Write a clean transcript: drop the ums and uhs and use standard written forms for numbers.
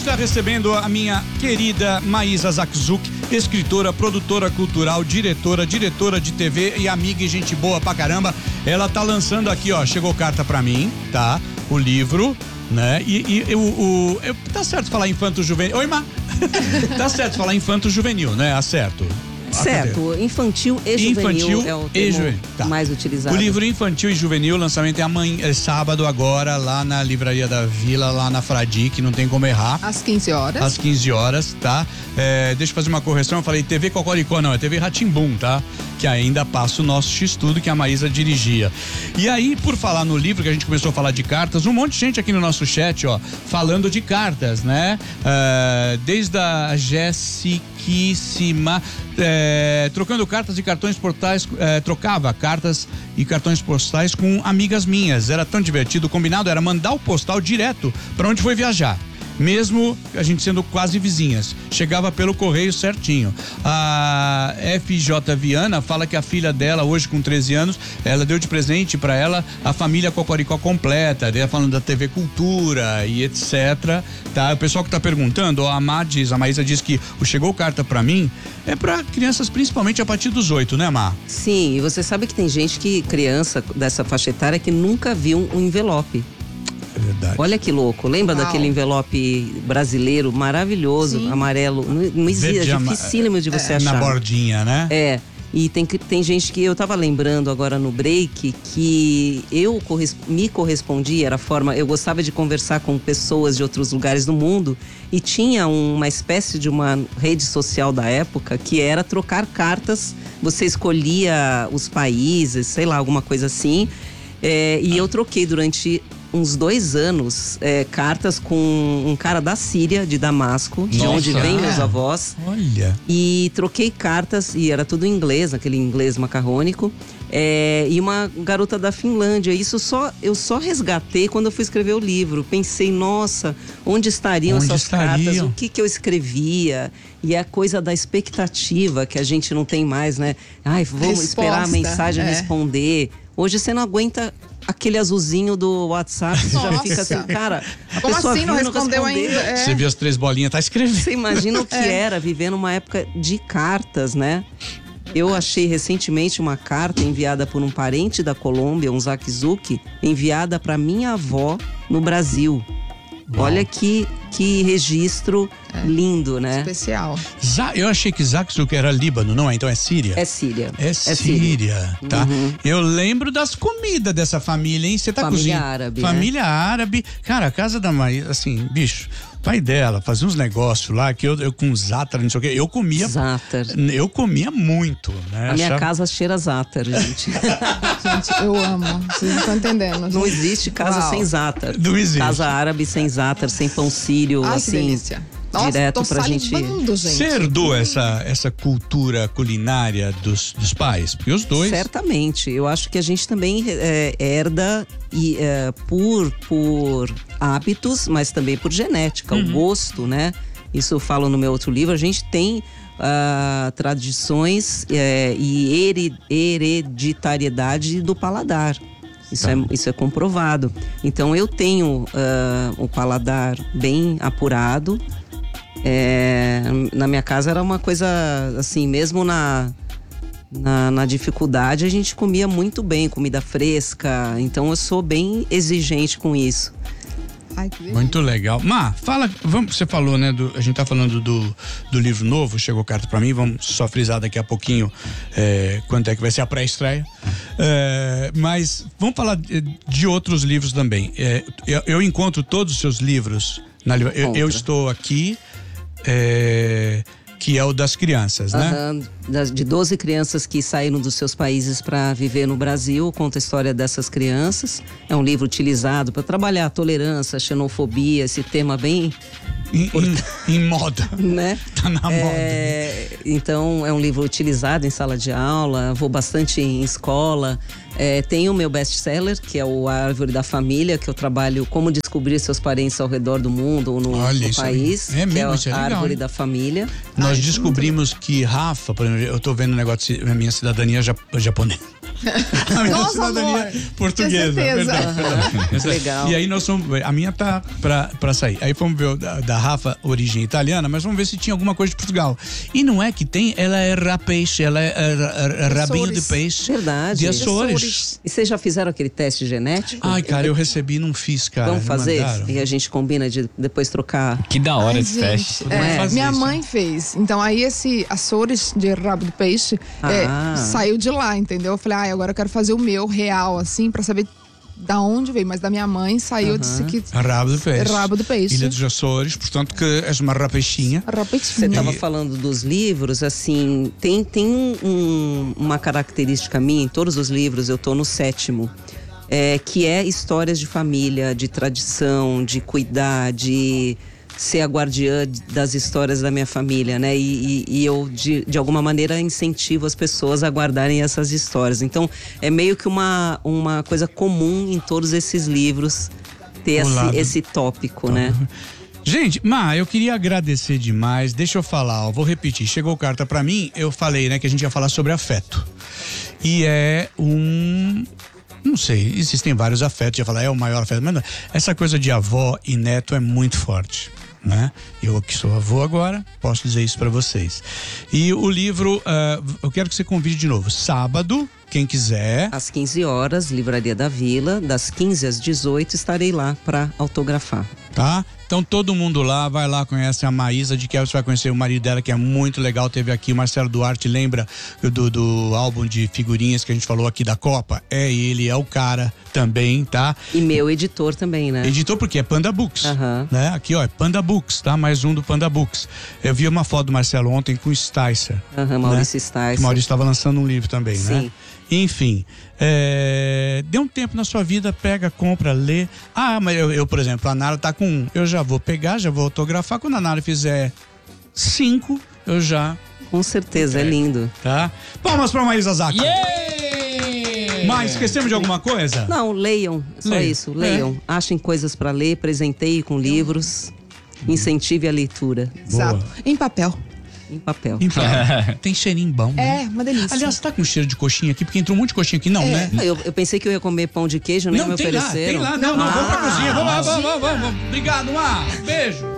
Está recebendo a minha querida Maísa Zakzuk, escritora, produtora cultural, diretora de TV e amiga e gente boa pra caramba. Ela tá lançando aqui, ó, chegou carta pra mim, tá? O livro, né? Tá certo falar infanto-juvenil. Oi, Má. Tá certo falar infanto-juvenil, né? Acerto. Certo, infantil e juvenil é o termo mais utilizado. O livro Infantil e Juvenil, lançamento é sábado agora, lá na Livraria da Vila, lá na Fradique, não tem como errar. Às 15 horas. Às 15 horas, tá? Deixa eu fazer uma correção, eu falei TV Cocoricó, não, é TV Rá-Tim-Bum, tá? Que ainda passa o nosso X-Tudo que a Maísa dirigia. E aí, por falar no livro, que a gente começou a falar de cartas, um monte de gente aqui no nosso chat, ó, falando de cartas, né? Desde a Jessiquíssima, trocando cartas e cartões postais, trocava cartas e cartões postais com amigas minhas. Era tão divertido. O combinado era mandar o postal direto para onde foi viajar. Mesmo a gente sendo quase vizinhas, chegava pelo correio certinho. A FJ Viana fala que a filha dela, hoje com 13 anos, ela deu de presente para ela a família Cocoricó completa, ela falando da TV Cultura e etc. Tá? O pessoal que tá perguntando, a Maísa diz que o Chegou Carta pra mim é para crianças principalmente a partir dos 8, né, Má? Sim, e você sabe que tem gente criança dessa faixa etária, que nunca viu um envelope. É verdade. Olha que louco, lembra daquele envelope brasileiro maravilhoso, sim, amarelo, não existe, é dificílimo de você achar. Na bordinha, né? E tem gente que eu tava lembrando agora no break que eu me correspondi, era a forma, eu gostava de conversar com pessoas de outros lugares do mundo e tinha uma espécie de uma rede social da época que era trocar cartas, você escolhia os países, sei lá, alguma coisa assim, e eu troquei durante uns 2 anos cartas com um cara da Síria, de Damasco, de onde vêm meus avós. Olha. E troquei cartas, e era tudo em inglês, aquele inglês macarrônico, e uma garota da Finlândia. Isso eu só resgatei quando eu fui escrever o livro. Pensei, nossa, onde estariam essas cartas? O que eu escrevia? E a coisa da expectativa que a gente não tem mais, né? Ai, vamos esperar a mensagem responder. Hoje você não aguenta aquele azulzinho do WhatsApp, você já fica assim, cara, a como pessoa assim não respondeu ainda? Você viu as 3 bolinhas, tá escrevendo. Você imagina o que era viver numa época de cartas, né? Eu achei recentemente uma carta enviada por um parente da Colômbia, um Zakzuk, enviada para minha avó no Brasil. Bom. Olha que registro lindo, né? Especial. Eu achei que Zakzuk era Líbano, não é? Então é Síria? É Síria. É Síria, tá? Uhum. Eu lembro das comidas dessa família, hein? Você tá cozinhando? Família árabe. Família árabe. Cara, a casa da Maísa, assim, bicho, pai dela fazia uns negócios lá que eu com zátar, não sei o quê, eu comia. Zátar. Eu comia muito, né? A minha casa cheira zátar, gente. Gente, eu amo. Vocês não estão entendendo. Não existe casa sem zátar. Não existe. Casa árabe sem zátar, sem pão sírio, assim. Delícia. Nossa, direto pra gente. Você herdou essa cultura culinária dos pais? Porque os dois. Certamente. Eu acho que a gente também herda por hábitos, mas também por genética, o gosto, né? Isso eu falo no meu outro livro. A gente tem tradições e hereditariedade do paladar. Isso é comprovado. Então eu tenho um paladar bem apurado. Na minha casa era uma coisa assim, mesmo na dificuldade, a gente comia muito bem, comida fresca. Então eu sou bem exigente com isso. Ai, que muito legal. Má, você falou, né, a gente tá falando do livro novo, Chegou Carta pra mim, vamos só frisar daqui a pouquinho quando é que vai ser a pré-estreia. Mas vamos falar de outros livros também. Eu encontro todos os seus livros na livraria. Eu estou aqui, que é o das crianças, né? De 12 crianças que saíram dos seus países para viver no Brasil, conta a história dessas crianças. É um livro utilizado para trabalhar a tolerância, a xenofobia, esse tema bem em moda, né? Tá na moda. Então é um livro utilizado em sala de aula, vou bastante em escola. Tem o meu best-seller, que é o A Árvore da Família, que eu trabalho como descobrir seus parentes ao redor do mundo ou no país. Que é a Árvore da Família. Nós descobrimos que Rafa, por exemplo, eu tô vendo o negócio da minha cidadania japonesa. A minha Nossa, cidadania amor. portuguesa. Tinha certeza. Verdade. Legal. E aí nós fomos. A minha tá pra sair. Aí fomos ver o da Rafa, origem italiana, mas vamos ver se tinha alguma coisa de Portugal. E não é que tem, ela é rapeixe, ela é rabinho de Açores. peixe. Verdade. De Açores. Açores. E vocês já fizeram aquele teste genético? Ai, cara, eu recebi e não fiz, cara. Vamos me fazer? mandaram. E a gente combina de depois trocar. Que da hora Ai, esse gente, teste. Podemos fazer minha isso. mãe fez. Então aí esse Açores de rabo do peixe Ah. saiu de lá, entendeu? Eu falei, agora eu quero fazer o meu real, assim, pra saber da onde veio. Mas da minha mãe saiu disso aqui. Rabo do peixe. Rabo do peixe. Ilha dos Açores, portanto que és uma rapeixinha. Você Rapidinho. estava falando dos livros, assim, tem uma característica minha, em todos os livros, eu tô no 7º, que é histórias de família, de tradição, de cuidar, de ser a guardiã das histórias da minha família, né? E eu, de alguma maneira, incentivo as pessoas a guardarem essas histórias. Então, é meio que uma coisa comum em todos esses livros ter esse tópico, né? Gente, Má, eu queria agradecer demais. Deixa eu falar, ó, vou repetir. Chegou carta pra mim, eu falei, né, que a gente ia falar sobre afeto. E é não sei, existem vários afetos, ia falar, é o maior afeto, mas não. Essa coisa de avó e neto é muito forte, né? Eu que sou avô agora, posso dizer isso pra vocês. E o livro, eu quero que você convide de novo, sábado, quem quiser. Às 15 horas, Livraria da Vila, das 15 às 18, estarei lá para autografar. Tá? Então todo mundo lá, vai lá, conhece a Maísa de Quebra, você vai conhecer o marido dela, que é muito legal, teve aqui o Marcelo Duarte, lembra do álbum de figurinhas que a gente falou aqui da Copa? É ele, é o cara também, tá? E meu editor também, né? Editor porque é Panda Books, Aham. né? Aqui, ó, é Panda Books, tá? Mais um do Panda Books. Eu vi uma foto do Marcelo ontem com o Sticer. Aham, Maurício né? Sticer. Que o Maurício estava lançando um livro também, né? Sim. Enfim, dê um tempo na sua vida, pega, compra, lê. Ah, mas eu, por exemplo, a Nara tá com 1. Eu já vou pegar, já vou autografar. Quando a Nara fizer 5, eu já, Com certeza, é lindo. tá? Palmas pra Maísa Zaca. Yeah! Mas esquecemos de alguma coisa? Não, leiam, só Leiam. isso, leiam. Achem coisas para ler, presenteie com livros, incentive a leitura Exato. Em papel. em papel. Então, tem cheirinho bom, né? É, uma delícia. Aliás, tá com cheiro de coxinha aqui, porque entrou um monte de coxinha aqui. Não, né? Eu pensei que eu ia comer pão de queijo, nem me Não, tem lá, ofereceram. tem lá. Não, vamos pra cozinha. Vamos lá, vamos. Obrigado, Má. Beijo.